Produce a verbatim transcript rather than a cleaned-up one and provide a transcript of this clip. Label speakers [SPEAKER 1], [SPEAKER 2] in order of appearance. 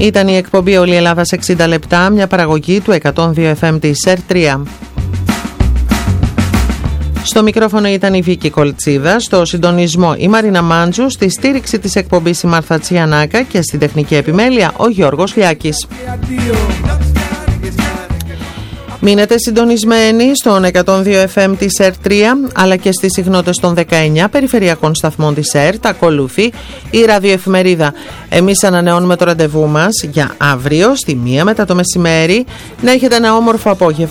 [SPEAKER 1] Ήταν η εκπομπή Όλη η Ελλάδα σε εξήντα λεπτά, μια παραγωγή του εκατόν δύο εφ εμ της ΕΡ τρία. Στο μικρόφωνο ήταν η Βίκη Κολτσίδα, στο συντονισμό η Μαρίνα Μάντζου, στη στήριξη της εκπομπής η Μάρθα Τσιανάκα και στην τεχνική επιμέλεια ο Γιώργος Λιάκης. Μείνετε συντονισμένοι στον εκατόν δύο εφ εμ της ΕΡ τρία αλλά και στις συχνότητες των δεκαεννιά περιφερειακών σταθμών της ΕΡΤ. Ακολουθεί η ραδιοεφημερίδα. Εμείς ανανεώνουμε το ραντεβού μας για αύριο στη μία μετά το μεσημέρι. Να έχετε ένα όμορφο απόγευμα.